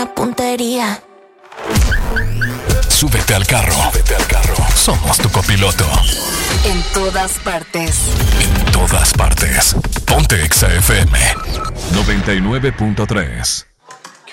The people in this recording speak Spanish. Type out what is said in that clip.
buena puntería. Súbete al carro. Súbete al carro. Somos tu copiloto. En todas partes. En todas partes. Ponte Exa FM 99.3.